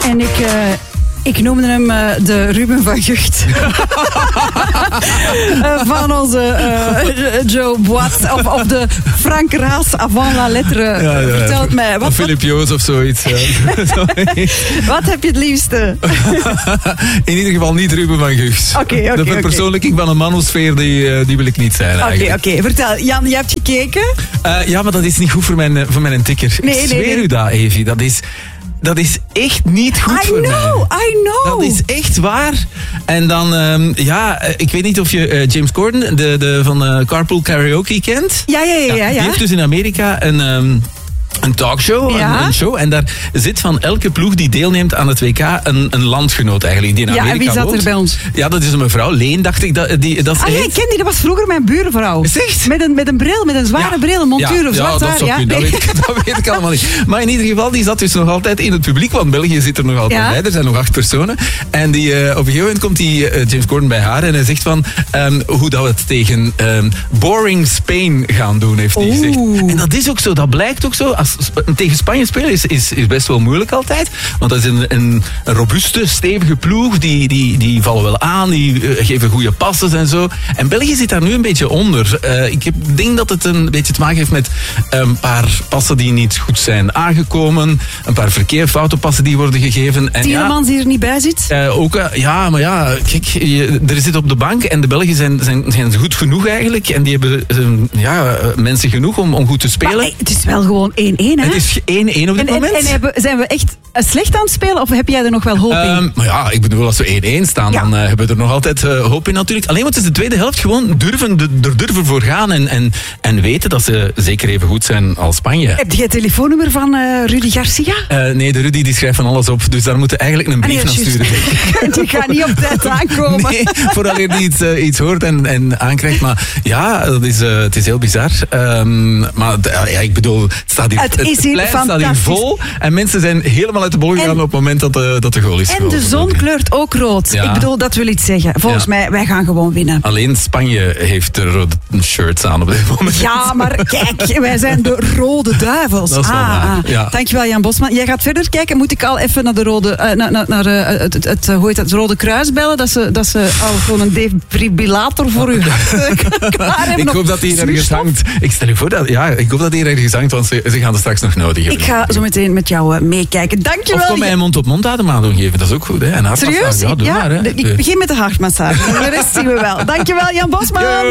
En ik noemde hem de Ruben van Gucht. Van onze Joe Boit. Of de Frank Raas avant la lettre. Vertel het mij. Of Philip Joos of zoiets. Wat heb je het liefste? In ieder geval niet Ruben van Gucht. De verpersoonlijking van een manosfeer, die wil ik niet zijn eigenlijk. Oké. Vertel. Jan, je hebt gekeken? Ja, maar dat is niet goed voor mijn tikker. Ik zweer u dat, Evie. Dat is echt niet goed voor mij. I know. Dat is echt waar. En dan, ik weet niet of je James Corden, de van Carpool Karaoke kent. Ja. Die heeft dus in Amerika een talkshow, een show. En daar zit van elke ploeg die deelneemt aan het WK een landgenoot eigenlijk, die in Amerika woont. En wie zat er bij ons? Ja, dat is een mevrouw, Leen, dacht ik. Ik ken die, dat was vroeger mijn buurvrouw. Echt? Met een bril, met een zware bril, een montuur of zwart haar. Dat weet ik allemaal niet. Maar in ieder geval, die zat dus nog altijd in het publiek, want België zit er nog altijd bij. Er zijn nog 8 personen. En op een gegeven moment komt James Corden bij haar en hij zegt van hoe dat we het tegen boring Spain gaan doen, heeft hij gezegd. En dat is ook zo, dat blijkt ook zo. Tegen Spanje spelen is best wel moeilijk altijd. Want dat is een robuuste, stevige ploeg. Die vallen wel aan. Die geven goede passes en zo. En België zit daar nu een beetje onder. Ik denk dat het een beetje te maken heeft met een paar passen die niet goed zijn aangekomen. Een paar foute passen die worden gegeven. Tielemans die er niet bij zit? Maar kijk, er zit op de bank en de Belgen zijn goed genoeg eigenlijk. En die hebben mensen genoeg om goed te spelen. Maar, het is wel gewoon 1-1, hè? Het is 1-1 op dit moment. En zijn we echt slecht aan het spelen of heb jij er nog wel hoop in? Maar ja, ik bedoel, als we 1-1 staan, dan hebben we er nog altijd hoop in natuurlijk. Alleen want het is de tweede helft gewoon durven voor gaan en weten dat ze zeker even goed zijn als Spanje. Heb je het telefoonummer van Rudy Garcia? Nee, de Rudy die schrijft van alles op, dus daar moeten eigenlijk een brief naar sturen. Die gaat niet op tijd aankomen. Nee, vooraleer die iets hoort en aankrijgt. Maar ja, het is heel bizar. Maar ik bedoel, het staat hier... Het plein staat hier vol en mensen zijn helemaal uit de bol gegaan op het moment dat de goal is geschoten. En de zon kleurt ook rood. Ja. Ik bedoel, dat wil iets zeggen. Volgens mij, wij gaan gewoon winnen. Alleen Spanje heeft de rode shirts aan op dit moment. Ja, maar kijk, wij zijn de Rode Duivels. Dat is wel waar. Ja. Dankjewel, Jan Bosman. Jij gaat verder kijken. Moet ik al even naar de het Rode Kruis bellen? Dat ze al gewoon een defibrillator voor u klaar hebben? Ik hoop dat die hier ergens hangt. Ik stel je voor dat... Ja, ik hoop dat die hier ergens hangt, want ze gaan er straks nog nodig hebben. Ik ga zo meteen met jou meekijken. Dankjewel. Of kom mij een mond-op-mond adem geven, dat is ook goed. Hè? Serieus? Ja, doe maar. Hè. Ik begin met de hartmassage. De rest zien we wel. Dankjewel, Jan Bosman.